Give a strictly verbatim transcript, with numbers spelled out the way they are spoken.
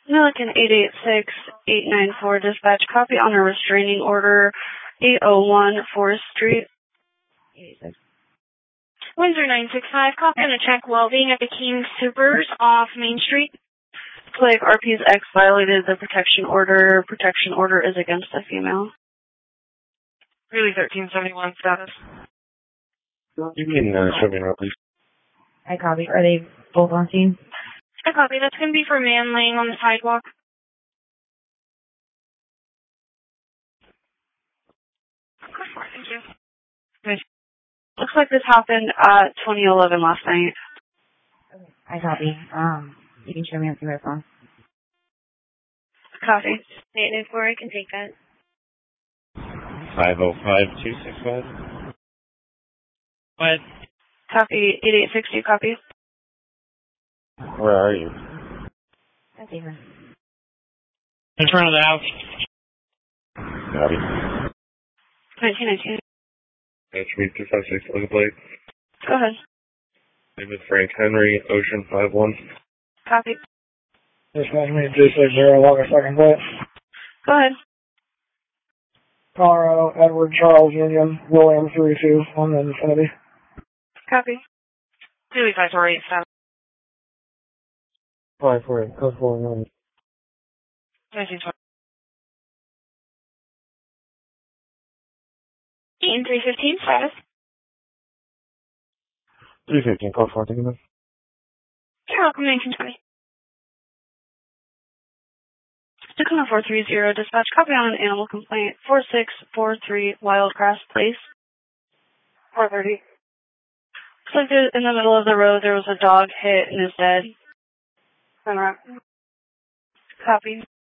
Milliken eight eight six eight nine four dispatch, copy on a restraining order, eight oh one Forest Street. Windsor nine six five, copy on a check well-being at the King Supers off Main Street. Like R P's X violated the protection order. Protection order is against a female. Really thirteen seventy-one status. You can uh, show me around, please. I copy. Are they both on scene? I copy. That's going to be for a man laying on the sidewalk. Thank you. Okay. Looks like this happened at twenty eleven last night. Okay. I copy. Um, you can show me on your phone. Copy. eight nine four, I can take that. five oh five two six five. What? Copy. eight eight six two, copy. Where are you? That's even. In front of the house. Copy. nineteen nineteen. H B two five six, look at plate. Go ahead. Name is Frank Henry, Ocean five one. Copy. Dispatch me two six zero, log a second plate. Go ahead. Colorado, Edward Charles Union, William three two one Infinity. Copy. Two five four eight seven. Five four eight, code four one. nineteen twenty. Team three fifteen, status. three fifteen, code four, take a minute. You're welcome, nineteen twenty. Tacoma four three zero, dispatch, copy on an animal complaint, four six four three Wildcrest Place. four thirty. Looks like there, in the middle of the road there was a dog hit and is dead. Turn around. Copy.